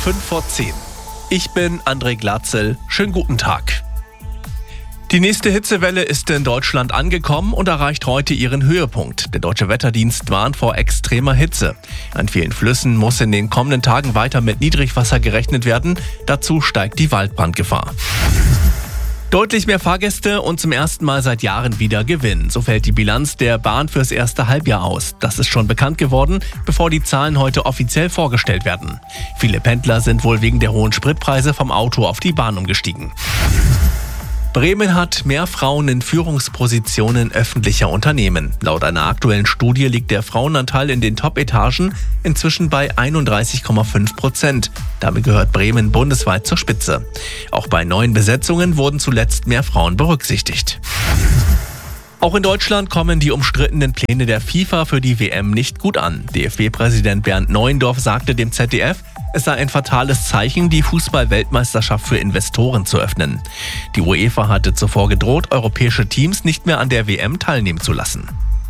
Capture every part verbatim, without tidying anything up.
fünf vor zehn. Ich bin André Glatzel. Schönen guten Tag. Die nächste Hitzewelle ist in Deutschland angekommen und erreicht heute ihren Höhepunkt. Der Deutsche Wetterdienst warnt vor extremer Hitze. An vielen Flüssen muss in den kommenden Tagen weiter mit Niedrigwasser gerechnet werden. Dazu steigt die Waldbrandgefahr. Deutlich mehr Fahrgäste und zum ersten Mal seit Jahren wieder Gewinn. So fällt die Bilanz der Bahn fürs erste Halbjahr aus. Das ist schon bekannt geworden, bevor die Zahlen heute offiziell vorgestellt werden. Viele Pendler sind wohl wegen der hohen Spritpreise vom Auto auf die Bahn umgestiegen. Bremen hat mehr Frauen in Führungspositionen öffentlicher Unternehmen. Laut einer aktuellen Studie liegt der Frauenanteil in den Top-Etagen inzwischen bei einunddreißig Komma fünf Prozent. Damit gehört Bremen bundesweit zur Spitze. Auch bei neuen Besetzungen wurden zuletzt mehr Frauen berücksichtigt. Auch in Deutschland kommen die umstrittenen Pläne der FIFA für die W M nicht gut an. D F B-Präsident Bernd Neuendorf sagte dem Z D F, es sei ein fatales Zeichen, die Fußball-Weltmeisterschaft für Investoren zu öffnen. Die UEFA hatte zuvor gedroht, europäische Teams nicht mehr an der W M teilnehmen zu lassen.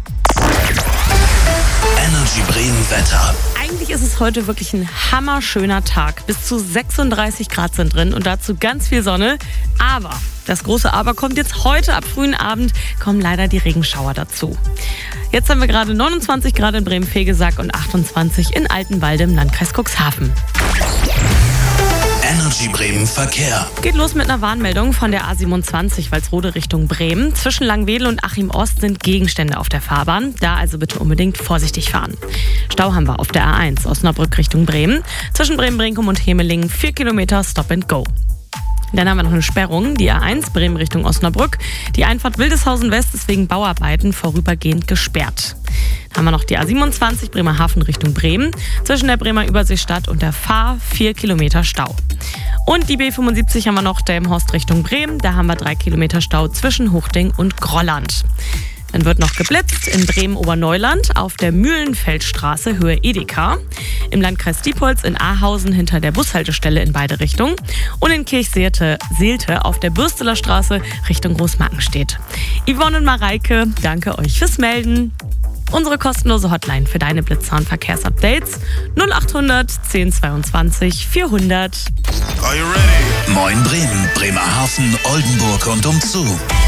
Energy Bremen Wetter. Eigentlich ist es heute wirklich ein hammerschöner Tag. Bis zu sechsunddreißig Grad sind drin und dazu ganz viel Sonne. Aber, das große Aber kommt jetzt heute ab frühen Abend, kommen leider die Regenschauer dazu. Jetzt haben wir gerade neunundzwanzig Grad in Bremen-Vegesack und achtundzwanzig in Altenwalde im Landkreis Cuxhaven. Energy Bremen Verkehr. Geht los mit einer Warnmeldung von der A siebenundzwanzig Walsrode Richtung Bremen. Zwischen Langwedel und Achim Ost sind Gegenstände auf der Fahrbahn. Da also bitte unbedingt vorsichtig fahren. Stau haben wir auf der A eins Osnabrück Richtung Bremen. Zwischen Bremen-Brinkum und Hemelingen vier Kilometer Stop and Go. Dann haben wir noch eine Sperrung, die A eins Bremen Richtung Osnabrück. Die Einfahrt Wildeshausen West ist wegen Bauarbeiten vorübergehend gesperrt. Dann haben wir noch die A siebenundzwanzig Bremerhaven Richtung Bremen. Zwischen der Bremer Überseestadt und der Fahr vier Kilometer Stau. Und die B fünfundsiebzig haben wir noch Delmenhorst Richtung Bremen. Da haben wir drei Kilometer Stau zwischen Huchting und Grolland. Dann wird noch geblitzt in Bremen-Oberneuland auf der Mühlenfeldstraße Höhe Edeka, im Landkreis Diepholz in Ahausen hinter der Bushaltestelle in beide Richtungen und in Kirchseelte Seelte auf der Bürsteler Straße Richtung Großmarkenstedt. Yvonne und Mareike, danke euch fürs Melden. Unsere kostenlose Hotline für deine Blitzer- und Verkehrsupdates null achthundert zehn zweiundzwanzig vierhundert. Are you ready? Moin Bremen, Bremerhaven, Oldenburg und umzu.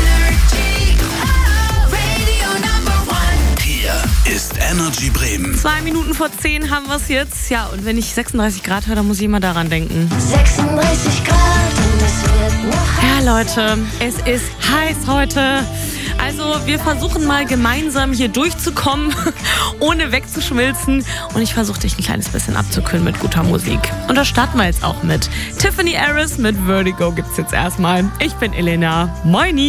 Ist Energy Bremen. Zwei Minuten vor zehn haben wir es jetzt. Ja, und wenn ich sechsunddreißig Grad höre, dann muss ich immer daran denken. sechsunddreißig Grad und es wird noch heiß. Ja, Leute, es ist heiß heute. Also wir versuchen mal gemeinsam hier durchzukommen, ohne wegzuschmilzen. Und ich versuche dich ein kleines bisschen abzukühlen mit guter Musik. Und da starten wir jetzt auch mit. Tiffany Harris mit Vertigo gibt's jetzt erstmal. Ich bin Elena. Moini.